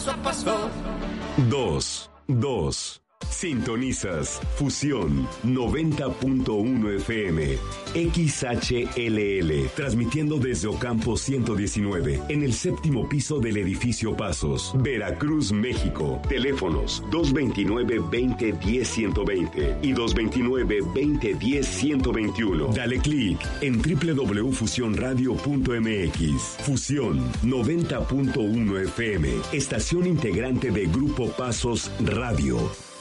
paso a paso. 2. Sintonizas Fusión 90.1 FM XHLL, transmitiendo desde Ocampo 119 en el séptimo piso del edificio Pasos, Veracruz, México. Teléfonos 229-2010-120 y 229-2010-121. Dale clic en www.fusionradio.mx. Fusión 90.1 FM, estación integrante de Grupo Pasos Radio.